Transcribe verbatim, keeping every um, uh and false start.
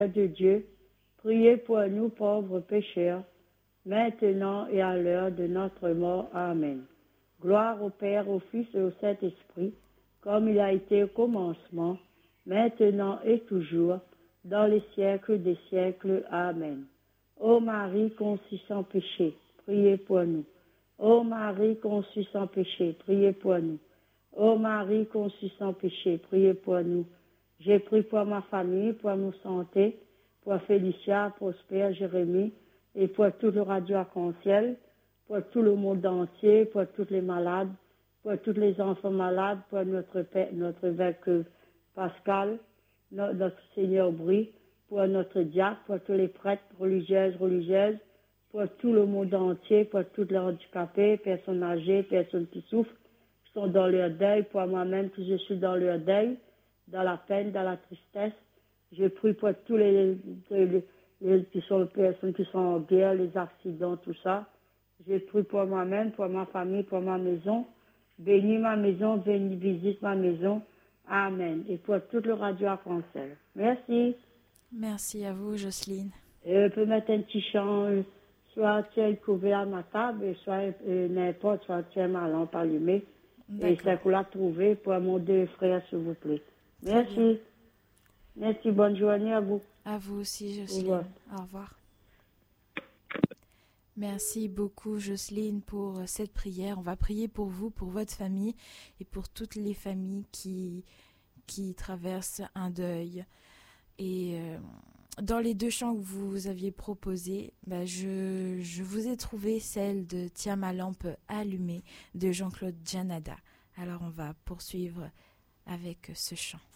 de Dieu, priez pour nous pauvres pécheurs, maintenant et à l'heure de notre mort. Amen. Gloire au Père, au Fils et au Saint-Esprit, comme il a été au commencement, maintenant et toujours, dans les siècles des siècles. Amen. Ô Marie conçue sans péché, priez pour nous. Ô Marie conçue sans péché, priez pour nous. Ô Marie conçue sans péché, priez pour nous. J'ai prié pour ma famille, pour ma santé, pour Félicia, Prosper, Jérémie, et pour tout le radio arc-en-ciel, pour tout le monde entier, pour tous les malades, pour tous les enfants malades, pour notre père, notre évêque Pascal, no- notre Seigneur Brie, pour notre diacre, pour tous les prêtres religieuses, religieuses, pour tout le monde entier, pour tous les handicapés, personnes âgées, personnes qui souffrent, qui sont dans leur deuil, pour moi-même que je suis dans leur deuil, dans la peine, dans la tristesse. Je prie pour tous les, les, les, qui sont les personnes qui sont en guerre, les accidents, tout ça. Je prie pour moi-même, pour ma famille, pour ma maison. Bénis ma maison, bénis, visite ma maison. Amen. Et pour toute le radio arc-en-ciel. Merci. Merci à vous, Jocelyne. Et je peux mettre un petit chant, euh, soit tu es couvert à ma table, et soit euh, n'importe, soit tu es ma lampe allumée. Et c'est pour la trouver pour mon deux frères, s'il vous plaît. Merci. Merci, bonne journée à vous. À vous aussi, Au Jocelyne. revoir. Au revoir. Merci beaucoup, Jocelyne, pour cette prière. On va prier pour vous, pour votre famille et pour toutes les familles qui, qui traversent un deuil. Et euh, dans les deux chants que vous aviez proposés, bah, je, je vous ai trouvé celle de Tiens ma lampe allumée de Jean-Claude Janada. Alors on va poursuivre avec ce chant.